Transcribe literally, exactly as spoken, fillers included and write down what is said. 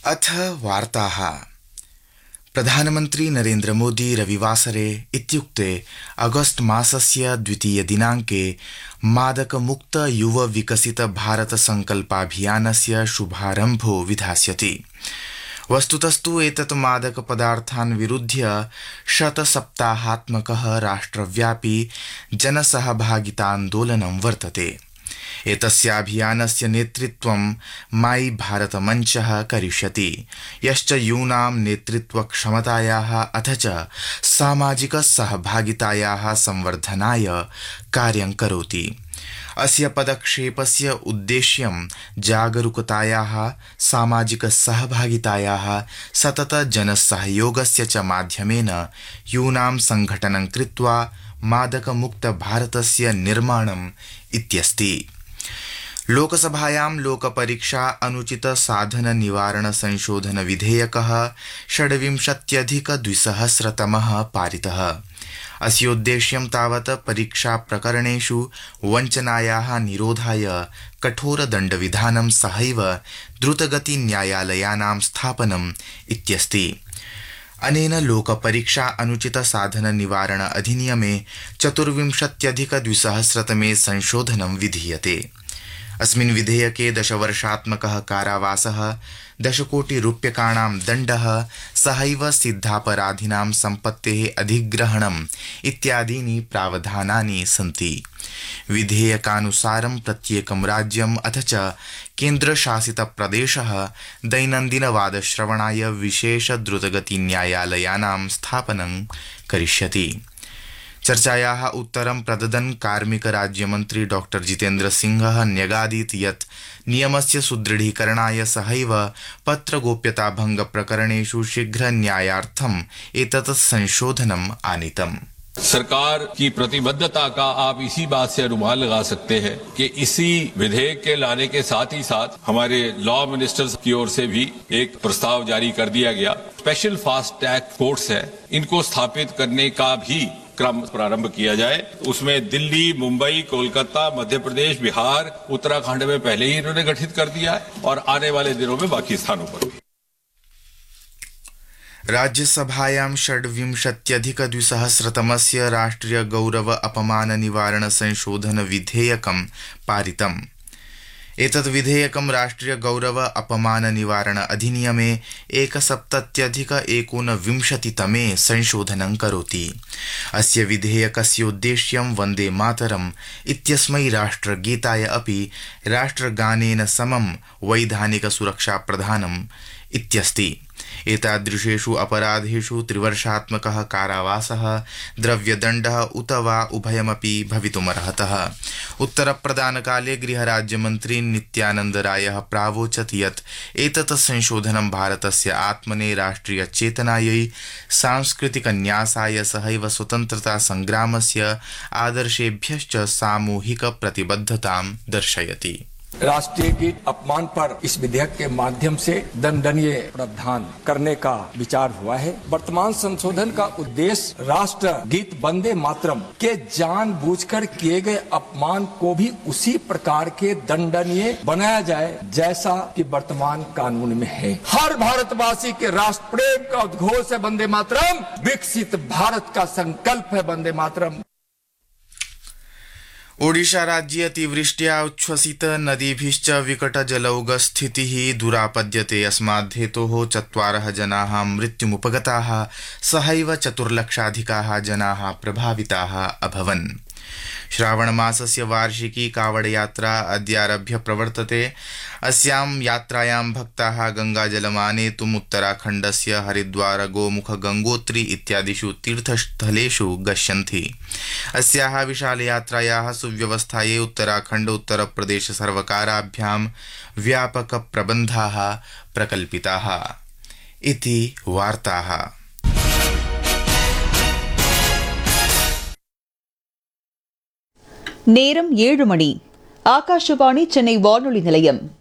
अथ वार्ताः। प्रधानमन्त्री नरेन्द्र मोदी रविवासरे इत्युक्ते अगस्त मासस्य द्वितीयदिनाङ्के मादकमुक्त युव विकसित भारत संकल्पाभियानस्य शुभारम्भो विधास्यति। वस्तुतस्तु एतत् मादकपदार्थान् विरुध्य शतसप्ताहात्मकः राष्ट्रव्यापी जनसहभागितान्दोलनं वर्तते। एतस्याभियानस्य नेतृत्वं माई भारत मंचः करिष्यति, यश्च यूनां नेतृत्वक्षमतायाः अथ च सामाजिक सहभागितायाः संवर्धनाय कार्यं करोति। अस्य पदक्षेपस्य उद्देश्यं जागरूकतायाः, सामाजिक सहभागितायाः, सतत जनसहयोगस्य च माध्यमेन यूनां संघटनं कृत्वा मादकमुक्त भारतस्य निर्माणम् इत्यस्ति। लोकसभायां लोकपरीक्षा अनुचित साधन निवारण संशोधन विधेयकः षड्विंशत्यधिक द्विसहस्रतमः पारितः। अस्योद्देश्यं तावत् परीक्षा प्रकरणेषु वञ्चनायाः निरोधाय कठोरदण्डविधानं सहैव द्रुतगति न्यायालयानां स्थापनम् इत्यस्ति। अनेन लोकपरीक्षा अनुचित साधन निवारण अधिनियमे चतुर्विंशत्यधिक द्विसहस्रतमे संशोधनं विधीयते। अस्मिन् विधेयके दशवर्षात्मकः कारावासः, दशकोटिरूप्यकाणां दण्डः सहैव सिद्धापराधिनां सम्पत्तेः अधिग्रहणम् इत्यादीनि प्रावधानानि सन्ति। विधेयकानुसारं प्रत्येकं राज्यम् अथ च केन्द्रशासितप्रदेशः दैनन्दिनवादश्रवणाय विशेष द्रुतगति न्यायालयानां स्थापनं करिष्यति। चर्चायाः उत्तरं प्रददन् कार्मिक राज्यमन्त्री डॉक्टर जितेन्द्र सिंहः न्यगादीत् यत् नियमस्य सुदृढीकरणाय सहैव पत्रगोप्यताभंग प्रकरणेषु शीघ्र न्यायार्थम् एतत् संशोधनम् आनीतम्। सरकार की प्रतिबद्धता का आप इसी बात से अनुमान लगा सकते हैं कि इसी विधेयक के लाने के साथ ही साथ हमारे लॉ मिनिस्टर्स की ओर से भी एक प्रस्ताव जारी कर दिया गया। स्पेशल फास्ट ट्रैक कोर्ट्स है, इनको स्थापित करने का भी क्रम प्रारंभ किया जाए। उसमें दिल्ली, मुंबई, कोलकाता, मध्य प्रदेश, बिहार, उत्तराखंड में पहले ही इन्होंने गठित कर दिया है और आने वाले दिनों में बाकी स्थानों पर भी। राज्यसभायां षड्विंशत्यधिक द्विसहस्रतमस्य राष्ट्रिय गौरव अपमान निवारण संशोधन विधेयकं पारितम्। एतत् विधेयकं राष्ट्रिय गौरव अपमान निवारण अधिनियमे एकसप्तत्यधिक एकोनविंशतितमे संशोधनं करोति। अस्य विधेयकस्योद्देश्यं वन्दे मातरम् इत्यस्मै राष्ट्रगीताय अपि राष्ट्रगानेन समं वैधानिक सुरक्षा प्रदानम् इत्यस्ति। एतादृशेषु अपराधेषु त्रिवर्षात्मकः कारावासः, द्रव्यदण्डः उत वा उभयमपि भवितुमर्हतः। उत्तरप्रदानकाले गृहराज्यमन्त्री नित्यानन्द रायः प्रावोचत् यत् एतत् संशोधनं भारतस्य आत्मने राष्ट्रियचेतनायै, सांस्कृतिकन्यासाय सहैव स्वतन्त्रता संग्रामस्य आदर्शेभ्यश्च सामूहिक प्रतिबद्धतां दर्शयति। राष्ट्रीय गीत अपमान पर इस विधेयक के माध्यम से दंडनीय प्रावधान करने का विचार हुआ है। वर्तमान संशोधन का उद्देश्य राष्ट्र गीत वंदे मातरम के जानबूझकर किए गए अपमान को भी उसी प्रकार के दंडनीय बनाया जाए जैसा कि वर्तमान कानून में है। हर भारतवासी के राष्ट्र प्रेम का उद्घोष है वंदे मातरम, विकसित भारत का संकल्प है वंदे मातरम। ओडिशा राज्ये अतिवृष्ट्या उच्छ्वसित नदीभिश्च विकटजलौघस्थितिः दुरापद्यते। अस्मात् हेतोः चत्वारः जनाः मृत्युमुपगताः, सहैव चतुर्लक्षाधिकाः जनाः प्रभाविताः अभवन्। श्रावणमासस्य वार्षिकी कावडयात्रा अद्यारभ्य प्रवर्तते। अस्यां यात्रायां भक्ताः गंगाजलम् आनेतुम् उत्तराखण्डस्य हरिद्वार, गोमुख, गंगोत्री इत्यादिषु तीर्थस्थलेषु गच्छन्ति। अस्याः विशालयात्रायाः सुव्यवस्थायै उत्तराखण्ड उत्तरप्रदेश सर्वकाराभ्यां व्यापक प्रबन्धाः प्रकल्पिताः इति वार्ताः। நேரம் ஏழு மணி. ஆகாஷவாணி சென்னை வானொலி நிலையம்.